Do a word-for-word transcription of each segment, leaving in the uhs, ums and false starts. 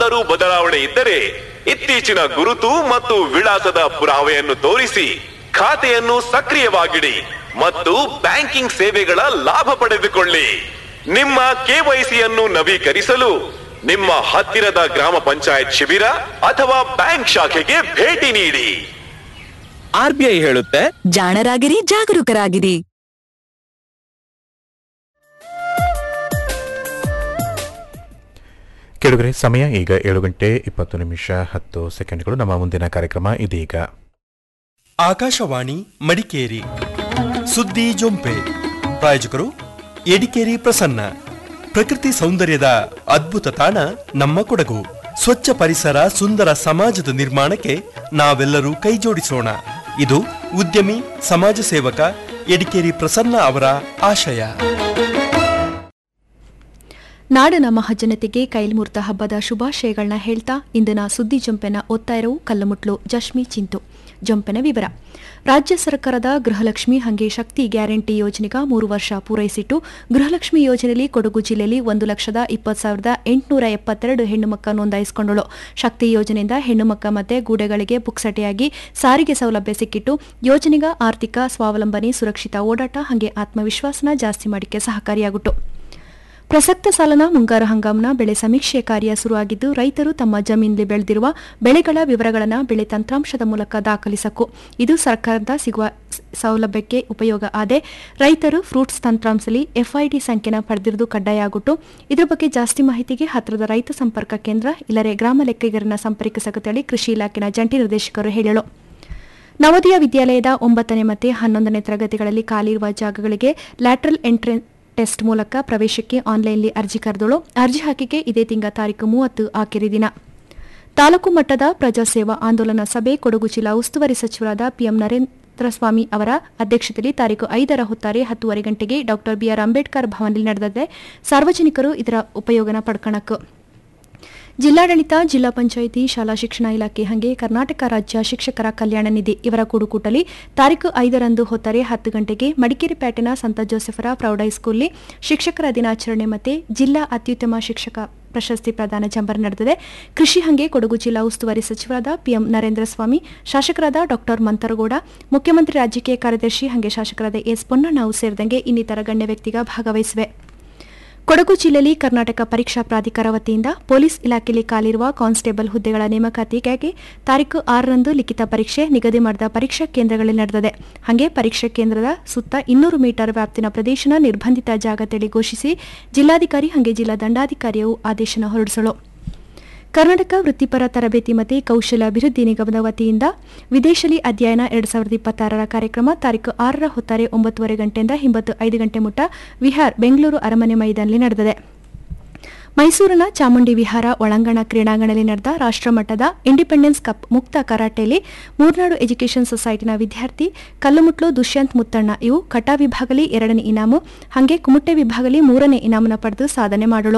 ಏನಾದರೂ ಬದಲಾವಣೆ ಇದ್ದರೆ ಇತ್ತೀಚಿನ ಗುರುತು ಮತ್ತು ವಿಳಾಸದ ಪುರಾವೆಯನ್ನು ತೋರಿಸಿ ಖಾತೆಯನ್ನು ಸಕ್ರಿಯವಾಗಿಡಿ ಮತ್ತು ಬ್ಯಾಂಕಿಂಗ್ ಸೇವೆಗಳ ಲಾಭ ಪಡೆದುಕೊಳ್ಳಿ. ನಿಮ್ಮ ಕೆವೈಸಿಯನ್ನು ನವೀಕರಿಸಲು ನಿಮ್ಮ ಹತ್ತಿರದ ಗ್ರಾಮ ಪಂಚಾಯತ್ ಶಿಬಿರ ಅಥವಾ ಬ್ಯಾಂಕ್ ಶಾಖೆಗೆ ಭೇಟಿ ನೀಡಿ. ಆರ್ಬಿಐ ಹೇಳುತ್ತೆ, ಜಾಣರಾಗಿರಿ, ಜಾಗರೂಕರಾಗಿರಿ. ಕೇಳುಗರೆ, ಸಮಯ ಈಗ ಏಳು ಗಂಟೆ ಇಪ್ಪತ್ತು ನಿಮಿಷ ಹತ್ತು ಸೆಕೆಂಡ್ಗಳು. ನಮ್ಮ ಮುಂದಿನ ಕಾರ್ಯಕ್ರಮ ಇದೀಗ. ಆಕಾಶವಾಣಿ ಮಡಿಕೇರಿ ಸುದ್ದಿ ಜೊಂಪೆ. ಪ್ರಾಯೋಜಕರು ಎಡಿಕೇರಿ ಪ್ರಸನ್ನ. ಪ್ರಕೃತಿ ಸೌಂದರ್ಯದ ಅದ್ಭುತ ತಾಣ ನಮ್ಮ ಕೊಡಗು. ಸ್ವಚ್ಛ ಪರಿಸರ, ಸುಂದರ ಸಮಾಜದ ನಿರ್ಮಾಣಕ್ಕೆ ನಾವೆಲ್ಲರೂ ಕೈಜೋಡಿಸೋಣ. ಇದು ಉದ್ಯಮಿ ಸಮಾಜ ಸೇವಕ ಎಡಿಕೇರಿ ಪ್ರಸನ್ನ ಅವರ ಆಶಯ. ನಾಡಿನ ಮಹಾಜನತೆಗೆ ಕೈಲ್ಮೂರ್ತ ಹಬ್ಬದ ಶುಭಾಶಯಗಳನ್ನ ಹೇಳ್ತಾ ಇಂದಿನ ಸುದ್ದಿ ಜಂಪೆನ ಓದ್ತಾ ಇರೋ ಕಲ್ಲುಮುಟ್ಲು ಜಶ್ಮಿ ಚಿಂತು. ಜಂಪೆನ ವಿವರ. ರಾಜ್ಯ ಸರ್ಕಾರದ ಗೃಹಲಕ್ಷ್ಮಿ ಹಂಗೆ ಶಕ್ತಿ ಗ್ಯಾರಂಟಿ ಯೋಜನೆಗೆ ಮೂರು ವರ್ಷ ಪೂರೈಸಿಟ್ಟು ಗೃಹಲಕ್ಷ್ಮಿ ಯೋಜನೆಯಲ್ಲಿ ಕೊಡಗು ಜಿಲ್ಲೆಯಲ್ಲಿ ಒಂದು ಲಕ್ಷದ ಇಪ್ಪತ್ತು ಸಾವಿರದ ಎಂಟುನೂರ ಎಪ್ಪತ್ತೆರಡು ಹೆಣ್ಣು ಮಕ್ಕ ನೋಂದಾಯಿಸಿಕೊಂಡಳು. ಶಕ್ತಿ ಯೋಜನೆಯಿಂದ ಹೆಣ್ಣು ಮಕ್ಕ ಮತ್ತೆ ಗೂಡೆಗಳಿಗೆ ಪುಕ್ಸಟೆಯಾಗಿ ಸಾರಿಗೆ ಸೌಲಭ್ಯ ಸಿಕ್ಕಿಟ್ಟು ಯೋಜನೆಗೆ ಆರ್ಥಿಕ ಸ್ವಾವಲಂಬನೆ, ಸುರಕ್ಷಿತ ಓಡಾಟ ಹಂಗೆ ಆತ್ಮವಿಶ್ವಾಸನ ಜಾಸ್ತಿ ಮಾಡಿಕೆ ಸಹಕಾರಿಯಾಗುಟ್ಟು. ಪ್ರಸಕ್ತ ಸಾಲನ ಮುಂಗಾರು ಹಂಗಾಮಿನ ಬೆಳೆ ಸಮೀಕ್ಷೆ ಕಾರ್ಯ ಶುರುವಾಗಿದ್ದು ರೈತರು ತಮ್ಮ ಜಮೀನಲ್ಲಿ ಬೆಳೆದಿರುವ ಬೆಳೆಗಳ ವಿವರಗಳನ್ನು ಬೆಳೆ ತಂತ್ರಾಂಶದ ಮೂಲಕ ದಾಖಲಿಸಕು. ಇದು ಸರ್ಕಾರದಿಂದ ಸಿಗುವ ಸೌಲಭ್ಯಕ್ಕೆ ಉಪಯೋಗ ಆದೆ. ರೈತರು ಫ್ರೂಟ್ಸ್ ತಂತ್ರಾಂಶದಲ್ಲಿ ಎಫ್ಐಡಿ ಸಂಖ್ಯೆನ ಪಡೆದಿರುವುದು ಕಡ್ಡಾಯ ಆಗಿಟ್ಟು ಇದ್ರ ಬಗ್ಗೆ ಜಾಸ್ತಿ ಮಾಹಿತಿಗೆ ಹತ್ತಿರದ ರೈತ ಸಂಪರ್ಕ ಕೇಂದ್ರ ಇಲ್ಲರೆ ಗ್ರಾಮ ಲೆಕ್ಕಿಗರನ್ನ ಸಂಪರ್ಕಿಸಕತ್ತೇಳಿ ಕೃಷಿ ಇಲಾಖೆನ ಜಂಟಿ ನಿರ್ದೇಶಕರು ಹೇಳಿದರು. ನವೋದಯ ವಿದ್ಯಾಲಯದ ಒಂಬತ್ತನೇ ಮತ್ತು ಹನ್ನೊಂದನೇ ತರಗತಿಗಳಲ್ಲಿ ಖಾಲಿಯಿರುವ ಜಾಗಗಳಿಗೆ ಲ್ಯಾಟ್ರಲ್ ಎಂಟ್ರೆನ್ಸ್ ಟೆಸ್ಟ್ ಮೂಲಕ ಪ್ರವೇಶಕ್ಕೆ ಆನ್ಲೈನ್ಲಿ ಅರ್ಜಿ ಕರೆದಳು. ಅರ್ಜಿ ಹಾಕಿಕೆ ಇದೇ ತಿಂಗಳ ತಾರೀಕು ಮೂವತ್ತು ಆಖರಿ ದಿನ. ತಾಲೂಕು ಮಟ್ಟದ ಪ್ರಜಾಸೇವಾ ಆಂದೋಲನ ಸಭೆ ಕೊಡಗು ಜಿಲ್ಲಾ ಉಸ್ತುವಾರಿ ಸಚಿವರಾದ ಪಿಎಂ ನರೇಂದ್ರ ಸ್ವಾಮಿ ಅವರ ಅಧ್ಯಕ್ಷತೆಯಲ್ಲಿ ತಾರೀಕು ಐದರ ಹೊತ್ತಾರೆ ಹತ್ತುವರೆ ಗಂಟೆಗೆ ಡಾಕ್ಟರ್ ಬಿಆರ್ ಅಂಬೇಡ್ಕರ್ ಭವನದಲ್ಲಿ ನಡೆದಿದೆ. ಸಾರ್ವಜನಿಕರು ಇದರ ಉಪಯೋಗನ ಪಡ್ಕಣಕ್ಕೆ ಜಿಲ್ಲಾಡಳಿತ, ಜಿಲ್ಲಾ ಪಂಚಾಯಿತಿ, ಶಾಲಾ ಶಿಕ್ಷಣ ಇಲಾಖೆ ಹಂಗೆ ಕರ್ನಾಟಕ ರಾಜ್ಯ ಶಿಕ್ಷಕರ ಕಲ್ಯಾಣ ನಿಧಿ ಇವರ ಕೂಡುಕೂಟಲಿ ತಾರೀಕು ಐದರಂದು ಹೊತ್ತಾರೆ ಹತ್ತು ಗಂಟೆಗೆ ಮಡಿಕೇರಿ ಪೇಟೆನ ಸಂತ ಜೋಸೆಫರ ಪ್ರೌಢಹೈಸ್ಕೂಲ್ನಲ್ಲಿ ಶಿಕ್ಷಕರ ದಿನಾಚರಣೆ ಮತ್ತು ಜಿಲ್ಲಾ ಅತ್ಯುತ್ತಮ ಶಿಕ್ಷಕ ಪ್ರಶಸ್ತಿ ಪ್ರದಾನ ಜಂಬರ್ ನಡೆದಿದೆ. ಕೃಷಿ ಹಂಗೆ ಕೊಡಗು ಜಿಲ್ಲಾ ಉಸ್ತುವಾರಿ ಸಚಿವರಾದ ಪಿಎಂ ನರೇಂದ್ರ ಸ್ವಾಮಿ, ಶಾಸಕರಾದ ಡಾಕ್ಟರ್ ಮಂತರಗೌಡ, ಮುಖ್ಯಮಂತ್ರಿ ರಾಜಕೀಯ ಕಾರ್ಯದರ್ಶಿ ಹಂಗೆ ಶಾಸಕರಾದ ಎಸ್ ಪೊನ್ನಣ್ಣವು ಸೇರಿದಂಗೆ ಇನ್ನಿತರ ಗಣ್ಯ ವ್ಯಕ್ತಿಗ ಭಾಗವಹಿಸಿವೆ. ಕೊಡಗು ಜಿಲ್ಲೆಯಲ್ಲಿ ಕರ್ನಾಟಕ ಪರೀಕ್ಷಾ ಪ್ರಾಧಿಕಾರ ವತಿಯಿಂದ ಪೊಲೀಸ್ ಇಲಾಖೆಯಲ್ಲಿ ಖಾಲಿರುವ ಕಾನ್ಸ್ಟೇಬಲ್ ಹುದ್ದೆಗಳ ನೇಮಕಾತಿಗಾಗಿ ತಾರೀಕು ಆರರಂದು ಲಿಖಿತ ಪರೀಕ್ಷೆ ನಿಗದಿ ಮಾಡಿದ ಪರೀಕ್ಷಾ ಕೇಂದ್ರಗಳಲ್ಲಿ ನಡೆದಿದೆ. ಹಾಗೆ ಪರೀಕ್ಷಾ ಕೇಂದ್ರದ ಸುತ್ತ ಇನ್ನೂರು ಮೀಟರ್ ವ್ಯಾಪ್ತಿನ ಪ್ರದೇಶನ ನಿರ್ಬಂಧಿತ ಜಾಗ ತಳಿ ಘೋಷಿಸಿ ಜಿಲ್ಲಾಧಿಕಾರಿ ಹಾಗೆ ಜಿಲ್ಲಾ ದಂಡಾಧಿಕಾರಿಯು ಆದೇಶನ ಹೊರಡಿಸಲು. ಕರ್ನಾಟಕ ವೃತ್ತಿಪರ ತರಬೇತಿ ಮತ್ತು ಕೌಶಲ್ಯ ಅಭಿವೃದ್ಧಿ ನಿಗಮದ ವತಿಯಿಂದ ವಿದೇಶಲಿ ಅಧ್ಯಯನ ಎರಡು ಸಾವಿರದ ಇಪ್ಪತ್ತಾರರ ಕಾರ್ಯಕ್ರಮ ತಾರೀಕು ಆರರ ಹೊತ್ತಾರೆ ಒಂಬತ್ತುವರೆ ಗಂಟೆಯಿಂದ ಹಿಂಬತ್ತು ಐದು ಗಂಟೆ ಮುಟ್ಟ ವಿಹಾರ್ ಬೆಂಗಳೂರು ಅರಮನೆ ಮೈದಾನದಲ್ಲಿ ನಡೆದಿದೆ. ಮೈಸೂರಿನ ಚಾಮುಂಡಿ ವಿಹಾರ ಒಳಾಂಗಣ ಕ್ರೀಡಾಂಗಣದಲ್ಲಿ ನಡೆದ ರಾಷ್ಟ್ರಮಟ್ಟದ ಇಂಡಿಪೆಂಡೆನ್ಸ್ ಕಪ್ ಮುಕ್ತ ಕರಾಟೆಯಲ್ಲಿ ಮೂರ್ನಾಡು ಎಜುಕೇಷನ್ ಸೊಸೈಟಿನ ವಿದ್ಯಾರ್ಥಿ ಕಲ್ಲುಮುಟ್ಲು ದುಷ್ಯಂತ್ ಮುತ್ತಣ್ಣ ಇವು ಕಟಾ ವಿಭಾಗದಲ್ಲಿ ಎರಡನೇ ಇನಾಮು ಹಾಗೆ ಕುಮಟೆ ವಿಭಾಗದಲ್ಲಿ ಮೂರನೇ ಇನಾಮನ ಪಡೆದು ಸಾಧನೆ ಮಾಡಲು.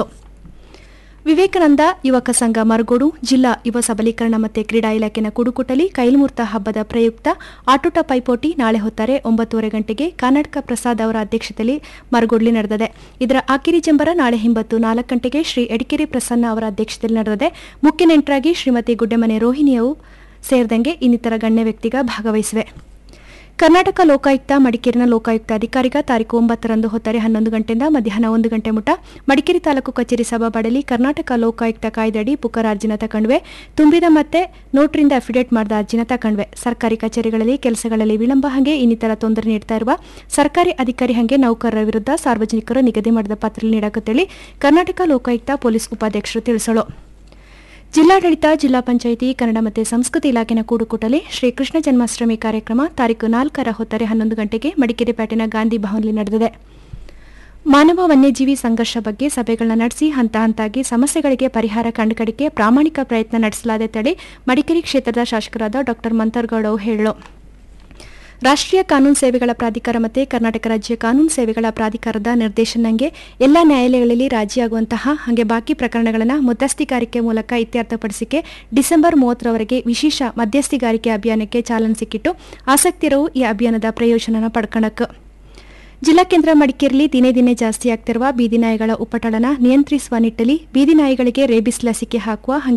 ವಿವೇಕಾನಂದ ಯುವಕ ಸಂಘ ಮರಗೋಡು, ಜಿಲ್ಲಾ ಯುವ ಸಬಲೀಕರಣ ಮತ್ತು ಕ್ರೀಡಾ ಇಲಾಖೆನ ಕುಡುಕುಟಲಿ ಕೈಲ್ಮೂರ್ತ ಹಬ್ಬದ ಪ್ರಯುಕ್ತ ಆಟೋಟ ಪೈಪೋಟಿ ನಾಳೆ ಹೊತ್ತಾರೆ ಒಂಬತ್ತುವರೆ ಗಂಟೆಗೆ ಕರ್ನಾಟಕ ಪ್ರಸಾದ್ ಅವರ ಅಧ್ಯಕ್ಷತೆಯಲ್ಲಿ ಮರಗೋಡ್ಲಿ ನಡೆದಿದೆ. ಇದರ ಆಕಿರಿ ಜಂಬರ ನಾಳೆ ಹಿಂಬತ್ತು ನಾಲ್ಕು ಗಂಟೆಗೆ ಶ್ರೀ ಎಡಿಕೇರಿ ಪ್ರಸನ್ನ ಅವರ ಅಧ್ಯಕ್ಷತೆಯಲ್ಲಿ ನಡೆದಿದೆ. ಮುಖ್ಯ ನೆಂಟರಾಗಿ ಶ್ರೀಮತಿ ಗುಡ್ಡೆಮನೆ ರೋಹಿಣಿಯವು ಸೇರಿದಂಗೆ ಇನ್ನಿತರ ಗಣ್ಯ ವ್ಯಕ್ತಿಗ ಭಾಗವಹಿಸಿವೆ. ಕರ್ನಾಟಕ ಲೋಕಾಯುಕ್ತ ಮಡಿಕೇರಿನ ಲೋಕಾಯುಕ್ತ ಅಧಿಕಾರಿಗ ತಾರೀಕು ಒಂಬತ್ತರಂದು ಹೊತ್ತಾರೆ ಹನ್ನೊಂದು ಗಂಟೆಯಿಂದ ಮಧ್ಯಾಹ್ನ ಒಂದು ಗಂಟೆ ಮುಟ ಮಡಿಕೇರಿ ತಾಲೂಕು ಕಚೇರಿ ಸಭಾಬಾಡಲಿ ಕರ್ನಾಟಕ ಲೋಕಾಯುಕ್ತ ಕಾಯ್ದೆಯಡಿ ಪುಕರ ಅರ್ಜಿನ ತಕೊಂಡ್ವೆ. ತುಂಬಿದ ಮತ್ತೆ ನೋಟ್ರಿಂದ ಅಫಿಡೇಟ್ ಮಾಡಿದ ಅರ್ಜಿನ ತಕೊಂಡ್ವೆ. ಸರ್ಕಾರಿ ಕಚೇರಿಗಳಲ್ಲಿ ಕೆಲಸಗಳಲ್ಲಿ ವಿಳಂಬ ಹಂಗೆ ಇನ್ನಿತರ ತೊಂದರೆ ನೀಡ್ತಾ ಇರುವ ಸರ್ಕಾರಿ ಅಧಿಕಾರಿ ಹಂಗೆ ನೌಕರರ ವಿರುದ್ಧ ಸಾರ್ವಜನಿಕರು ನಿಗದಿ ಮಾಡಿದ ಪತ್ರ ನೀಡಕತ್ತೇಳಿ ಕರ್ನಾಟಕ ಲೋಕಾಯುಕ್ತ ಪೊಲೀಸ್ ಉಪಾಧ್ಯಕ್ಷರು ತಿಳಿಸಲು. ಜಿಲ್ಲಾಡಳಿತ, ಜಿಲ್ಲಾ ಪಂಚಾಯಿತಿ, ಕನ್ನಡ ಮತ್ತು ಸಂಸ್ಕೃತಿ ಇಲಾಖೆನ ಕೂಡುಕೂಟಲಿ ಶ್ರೀ ಕೃಷ್ಣ ಜನ್ಮಾಷ್ಟಮಿ ಕಾರ್ಯಕ್ರಮ ತಾರೀಕು ನಾಲ್ಕರ ಹೊತ್ತಾರೆ ಹನ್ನೊಂದು ಗಂಟೆಗೆ ಮಡಿಕೇರಿ ಪೇಟೆನ ಗಾಂಧಿ ಭವನದಲ್ಲಿ ನಡೆದಿದೆ. ಮಾನವ ವನ್ಯಜೀವಿ ಸಂಘರ್ಷ ಬಗ್ಗೆ ಸಭೆಗಳನ್ನ ನಡೆಸಿ ಹಂತ ಹಂತಾಗಿ ಸಮಸ್ಯೆಗಳಿಗೆ ಪರಿಹಾರ ಕಂಡುಕಡಿಕೆ ಪ್ರಾಮಾಣಿಕ ಪ್ರಯತ್ನ ನಡೆಸಲಾದೆ ತಳಿ ಮಡಿಕೇರಿ ಕ್ಷೇತ್ರದ ಶಾಸಕರಾದ ಡಾಕ್ಟರ್ ಮಂತರ್ಗೌಡ ಹೇಳಿದರು. ರಾಷ್ಟ್ರೀಯ ಕಾನೂನು ಸೇವೆಗಳ ಪ್ರಾಧಿಕಾರ ಮತ್ತು ಕರ್ನಾಟಕ ರಾಜ್ಯ ಕಾನೂನು ಸೇವೆಗಳ ಪ್ರಾಧಿಕಾರದ ನಿರ್ದೇಶನಂಗೆ ಎಲ್ಲಾ ನ್ಯಾಯಾಲಯಗಳಲ್ಲಿ ರಾಜಿಯಾಗುವಂತಹ ಹಾಗೆ ಬಾಕಿ ಪ್ರಕರಣಗಳನ್ನು ಮಧ್ಯಸ್ಥಿಗಾರಿಕೆ ಮೂಲಕ ಇತ್ಯರ್ಥಪಡಿಸಿಕೆ ಡಿಸೆಂಬರ್ ಮೂವತ್ತರವರೆಗೆ ವಿಶೇಷ ಮಧ್ಯಸ್ಥಿಗಾರಿಕೆ ಅಭಿಯಾನಕ್ಕೆ ಚಾಲನೆ ಸಿಕ್ಕಿಟ್ಟು ಆಸಕ್ತಿರವು ಈ ಅಭಿಯಾನದ ಪ್ರಯೋಜನ ಪಡ್ಕಣಕ್ಕೆ. ಜಿಲ್ಲಾ ಕೇಂದ್ರ ಮಡಿಕೇರಿಯಲ್ಲಿ ದಿನೇ ದಿನೇ ಜಾಸ್ತಿಯಾಗ್ತಿರುವ ಬೀದಿ ನಾಯಿಗಳ ಉಪಟಳನ ನಿಯಂತ್ರಿಸುವ ನಿಟ್ಟಲ್ಲಿ ಬೀದಿ ನಾಯಿಗಳಿಗೆ ರೇಬಿಸ್ ಲಸಿಕೆ ಹಾಕುವ